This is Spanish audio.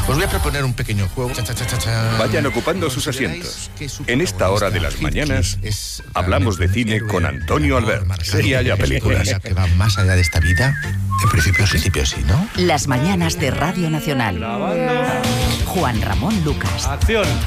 Os voy a proponer un pequeño juego. Vayan ocupando sus asientos. En esta hora de las mañanas hablamos de cine con Antonio Albert. Si haya películas que van más allá de esta vida. En principio sí, ¿no? Las mañanas de Radio Nacional. Juan Ramón Lucas. Acción.